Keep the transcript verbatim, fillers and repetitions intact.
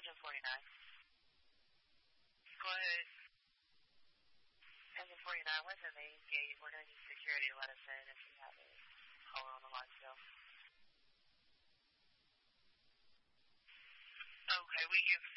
Engine forty-nine. Go ahead. Engine forty-nine, where's the main gate? We're going to need security to let us in if you have a caller on the line still. Okay, we can